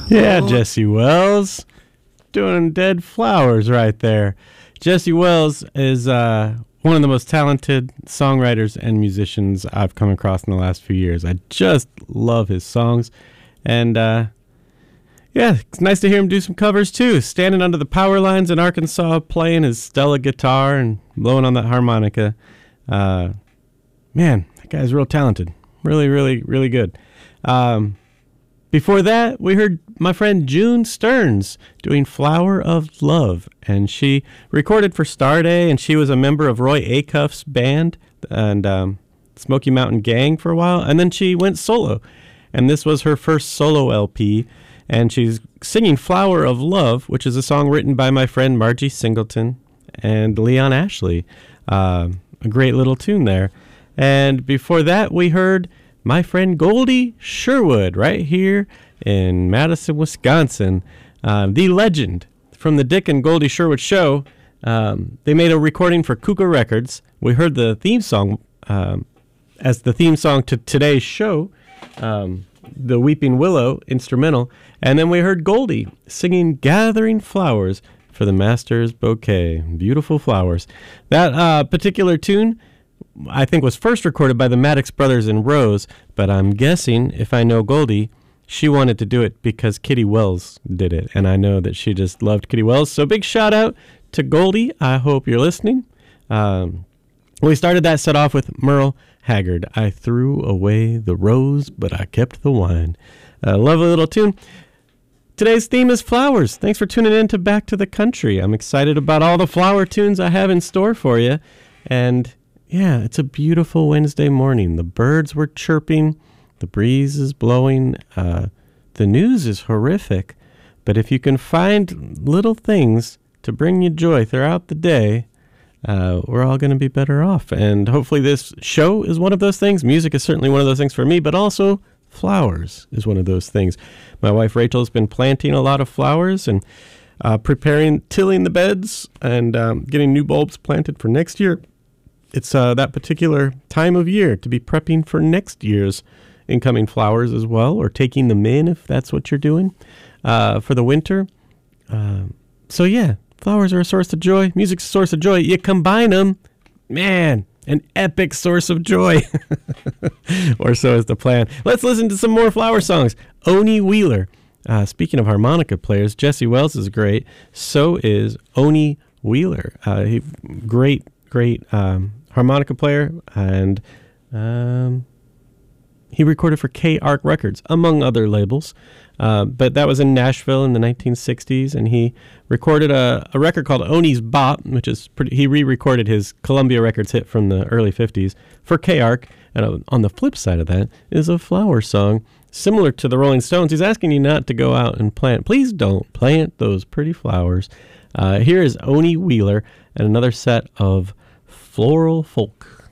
Yeah, Jesse Wells doing Dead Flowers right there. Jesse Wells is one of the most talented songwriters and musicians I've come across in the last few years. I just love his songs. And yeah, it's nice to hear him do some covers too. Standing under the power lines in Arkansas, playing his Stella guitar and blowing on that harmonica. Man, that guy's real talented. Really, really, really good. Before that, we heard my friend June Stearns doing Flower of Love, and she recorded for Starday, and she was a member of Roy Acuff's band and Smoky Mountain Gang for a while, and then she went solo, and this was her first solo LP, and she's singing Flower of Love, which is a song written by my friend Margie Singleton and Leon Ashley. A great little tune there. And before that, we heard my friend Goldie Sherwood right here in Madison, Wisconsin. The legend from the Dick and Goldie Sherwood Show. They made a recording for Kuka Records. We heard the theme song as the theme song to today's show, the Weeping Willow instrumental. And then we heard Goldie singing Gathering Flowers for the Master's Bouquet. Beautiful flowers. That particular tune, I think, was first recorded by the Maddox Brothers in Rose, but I'm guessing, if I know Goldie, she wanted to do it because Kitty Wells did it, and I know that she just loved Kitty Wells. So big shout out to Goldie. I hope you're listening. We started that set off with Merle Haggard. I threw away the rose, but I kept the wine. Lovely little tune. Today's theme is flowers. Thanks for tuning in to Back to the Country. I'm excited about all the flower tunes I have in store for you, and yeah, it's a beautiful Wednesday morning. The birds were chirping. The breeze is blowing. The news is horrific. But if you can find little things to bring you joy throughout the day, we're all going to be better off. And hopefully this show is one of those things. Music is certainly one of those things for me, but also flowers is one of those things. My wife Rachel's been planting a lot of flowers and tilling the beds and getting new bulbs planted for next year. It's that particular time of year to be prepping for next year's incoming flowers as well, or taking them in if that's what you're doing for the winter. So yeah, flowers are a source of joy. Music's a source of joy. You combine them, man, an epic source of joy. Or so is the plan. Let's listen to some more flower songs. Oni Wheeler. Speaking of harmonica players, Jesse Wells is great. So is Oni Wheeler. Great harmonica player, and he recorded for K-Arc Records, among other labels. But that was in Nashville in the 1960s, and he recorded a record called Oni's Bop, which is he re-recorded his Columbia Records hit from the early 50s for K-Arc. And on the flip side of that is a flower song similar to the Rolling Stones. He's asking you not to go out and plant. Please don't plant those pretty flowers. Here is Oni Wheeler and another set of Floral Folk.